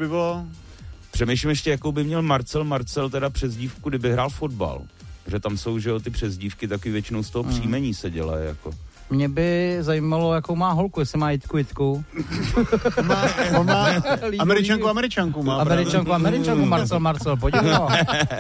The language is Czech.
by bylo... Přemýšlím ještě, jakou by měl Marcel teda přezdívku, kdyby hrál fotbal. Protože tam jsou, že jo, ty přezdívky taky většinou z toho příjmení se dělají, jako. Mě by zajímalo, jakou má holku, jestli má Jitku. On má Američanku má. Američanku, Marcel, podívej ho.